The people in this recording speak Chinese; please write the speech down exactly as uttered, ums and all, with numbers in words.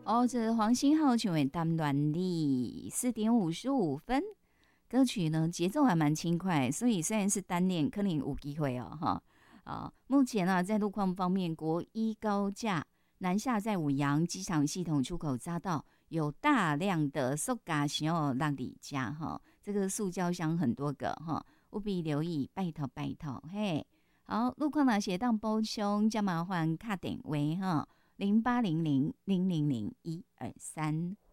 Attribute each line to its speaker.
Speaker 1: 哦，这是黄星浩请问单乱力四点五十五分，歌曲呢节奏还蛮轻快，所以虽然是单恋，可能有机会哦哈。啊，目前呢、啊，在路况方面，国一高架南下在五羊机场系统出口匝道有大量的塑胶箱让你家哈，这个塑胶箱很多个哈，务必留意，拜托拜托嘿。好，路况呢写当补充，加麻烦卡点位哈，零八零零零零零一二三。